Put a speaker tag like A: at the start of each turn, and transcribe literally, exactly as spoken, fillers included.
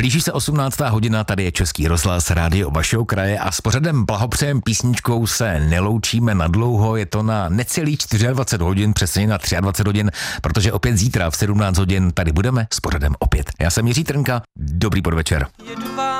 A: Blíží se osmnáctá hodina, tady je Český rozhlas, rádio vašeho kraje a s pořadem Blahopřejem písničkou se neloučíme nadlouho, je to na necelý dvacet čtyři hodin, přesně na dvacet tři hodin, protože opět zítra v sedmnáct hodin tady budeme s pořadem opět. Já jsem Jiří Trnka, dobrý podvečer.